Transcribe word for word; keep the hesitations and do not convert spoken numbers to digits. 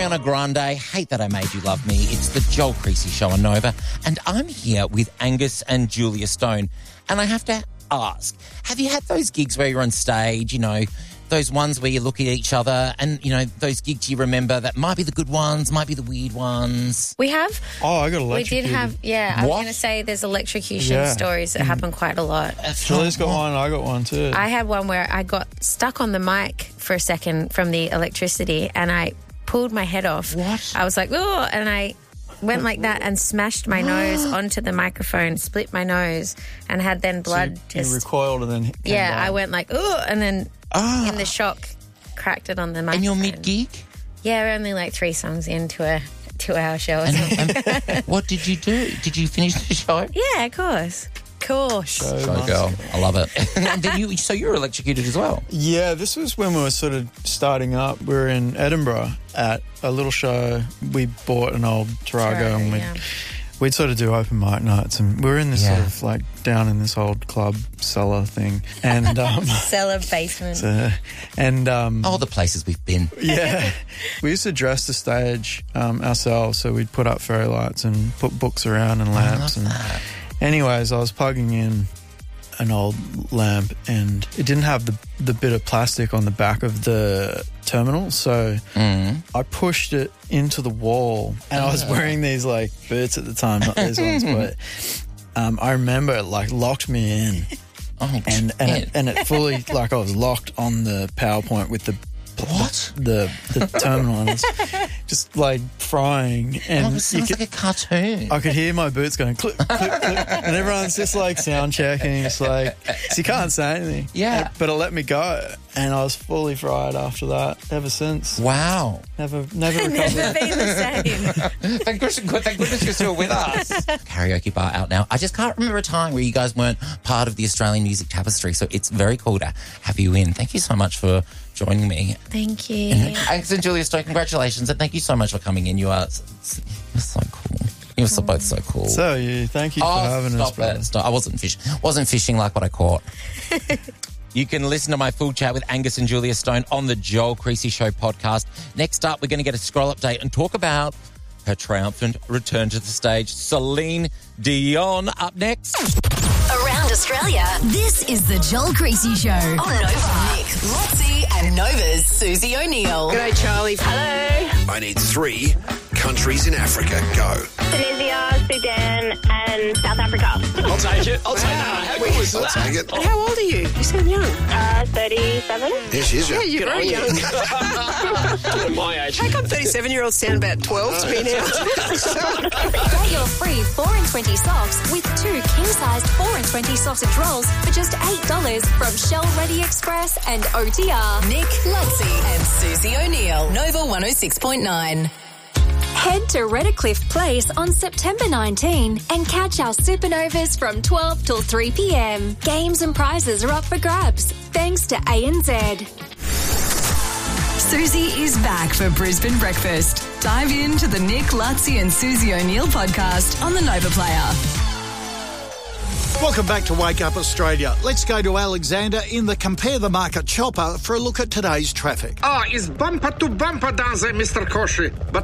Ariana Grande, Hate That I Made You Love Me. It's the Joel Creasy Show on Nova, and I'm here with Angus and Julia Stone. And I have to ask, have you had those gigs where you're on stage, you know, those ones where you look at each other and, you know, those gigs you remember that might be the good ones, might be the weird ones? We have. Oh, I got We electrocuted. did have, yeah, I was What? going to say there's electrocution Yeah. stories that happen quite a lot. Julia's got one, I got one too. I had one where I got stuck on the mic for a second from the electricity and I pulled my head off. What? I was like, oh, and I went like that and smashed my nose onto the microphone, split my nose, and had then blood you, just... you recoiled and then came yeah, down. I went like, oh, and then Ah. in the shock, cracked it on the microphone. And you're mid-gig? Yeah, we're only like three songs into a two-hour show or something. And, and what did you do? Did you finish the show? Yeah, of course. Of course. So Show nice. girl. I love it. And then you, so you were electrocuted as well? Yeah, this was when we were sort of starting up. We were in Edinburgh at a little show. We bought an old Tarago Tarago, and we'd, yeah. we'd sort of do open mic nights, and we were in this Yeah. sort of like down in this old club cellar thing. And um, Cellar basement. uh, and um, Oh, the places we've been. yeah, we used to dress the stage um, ourselves. So we'd put up fairy lights and put books around and lamps. And that. anyways, I was plugging in an old lamp and it didn't have the the bit of plastic on the back of the terminal, so Mm. I pushed it into the wall, and I was wearing these like boots at the time, not these ones, but um, I remember it like locked me in, Oh, and and yeah. it, and it fully like I was locked on the PowerPoint with the What? the the terminal, and it's just like frying, and Oh, you it sounds could, like a cartoon. I could hear my boots going click, click, click, and everyone's just like sound checking. It's like, so you can't say anything. Yeah. And- but it let me go, and I was fully fried after that. Ever since, Wow. never, never Never recovered. been the same. Thank goodness, thank goodness you're still with us. Karaoke bar out now. I just can't remember a time where you guys weren't part of the Australian music tapestry, so it's very cool to have you in. Thank you so much for joining me. Thank you. Angus and Julia Stone, congratulations, and thank you so much for coming in. You are s- you're so cool. You're so both so cool. So you, thank you oh, for having stop us, brother. it. Stop. I wasn't fishing. Wasn't fishing like what I caught. You can listen to my full chat with Angus and Julia Stone on the Joel Creasy Show podcast. Next up, we're going to get a scroll update and talk about her triumphant return to the stage. Celine Dion up next. Around Australia, this is the Joel Creasy Show on Nova. Nick, Lotzie and Nova's Susie O'Neill. G'day, Charlie. Hello. I need three countries in Africa. Go. Tunisia, Sudan, and South Africa. I'll take it. I'll take it. How good was I'll that? take it. How old are you? You sound young. Uh, thirty-seven. Yeah, she is young. Yeah, you're very young. At my age. How come thirty-seven-year-olds sound about twelve to me now? Get your free four and twenty socks with two king-sized four and twenty sausage rolls for just eight dollars from Shell Ready Express and O T R. Nick, Lotzie and Susie O'Neill. Nova one oh six point nine. Head to Redcliffe Place on September nineteenth and catch our supernovas from twelve till three p.m. Games and prizes are up for grabs, thanks to A N Z. Susie is back for Brisbane Breakfast. Dive into the Nick, Lutzi and Susie O'Neill podcast on the Nova Player. Welcome back to Wake Up Australia. Let's go to Alexander in the Compare the Market chopper for a look at today's traffic. Ah, it's bumper to bumper down there, Mister Koshy. But